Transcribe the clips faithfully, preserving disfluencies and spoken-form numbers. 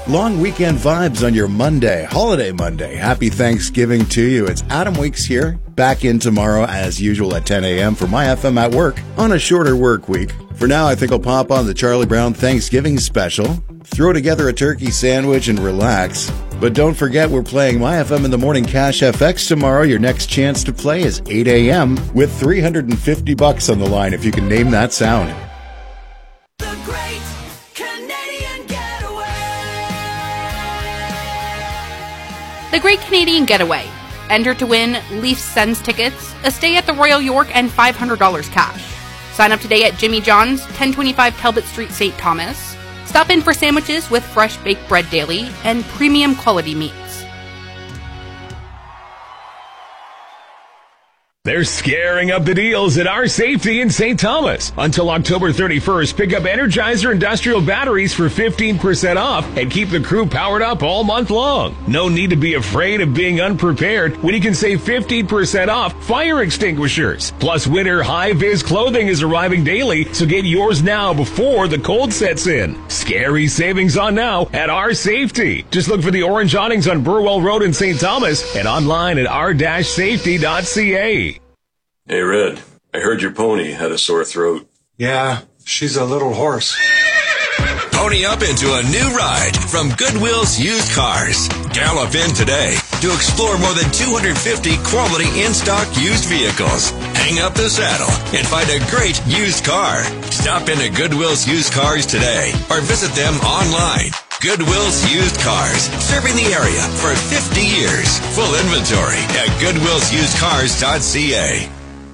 Long weekend vibes on your Monday, holiday Monday. Happy Thanksgiving to you. It's Adam Weeks here, back in tomorrow as usual at ten a.m. for My F M at Work on a shorter work week. For now, I think I'll pop on the Charlie Brown Thanksgiving special, throw together a turkey sandwich and relax. But don't forget, we're playing My F M in the Morning Cash F X tomorrow. Your next chance to play is eight a.m. with three hundred fifty bucks on the line if you can name that sound. The Great Canadian Getaway. The Great Canadian Getaway. Enter to win Leafs Sens tickets, a stay at the Royal York, and five hundred dollars cash. Sign up today at Jimmy John's, ten twenty-five Talbot Street, Saint Thomas. Stop in for sandwiches with fresh baked bread daily and premium quality meats. They're scaring up the deals at Our Safety in Saint Thomas. Until October thirty-first, pick up Energizer industrial batteries for fifteen percent off and keep the crew powered up all month long. No need to be afraid of being unprepared when you can save fifteen percent off fire extinguishers. Plus, winter high-vis clothing is arriving daily, so get yours now before the cold sets in. Scary savings on now at Our Safety. Just look for the orange awnings on Burwell Road in Saint Thomas and online at r dash safety dot c a. Hey, Red, I heard your pony had a sore throat. Yeah, she's a little hoarse. Pony up into a new ride from Goodwill's Used Cars. Gallop in today to explore more than two hundred fifty quality in-stock used vehicles. Hang up the saddle and find a great used car. Stop into Goodwill's Used Cars today or visit them online. Goodwill's Used Cars, serving the area for fifty years. Full inventory at goodwills used cars dot c a.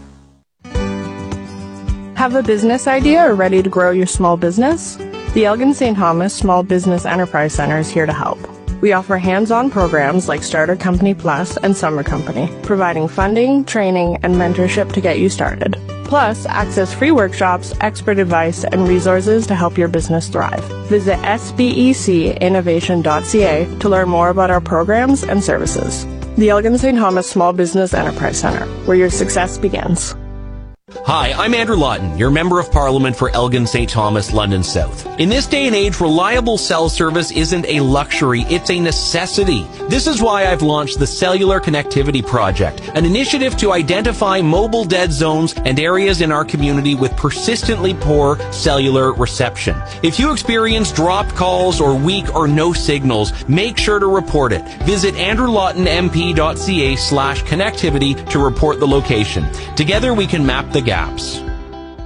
Have a business idea or ready to grow your small business? The Elgin Saint Thomas Small Business Enterprise Center is here to help. We offer hands-on programs like Starter Company Plus and Summer Company, providing funding, training, and mentorship to get you started. Plus, access free workshops, expert advice, and resources to help your business thrive. Visit s b e c innovation dot c a to learn more about our programs and services. The Elgin Saint Thomas Small Business Enterprise Center, where your success begins. Hi, I'm Andrew Lawton, your Member of Parliament for Elgin Saint Thomas, London South. In this day and age, reliable cell service isn't a luxury, it's a necessity. This is why I've launched the Cellular Connectivity Project, an initiative to identify mobile dead zones and areas in our community with persistently poor cellular reception. If you experience dropped calls or weak or no signals, make sure to report it. Visit andrew lawton m p dot c a slash connectivity to report the location. Together we can map the gaps.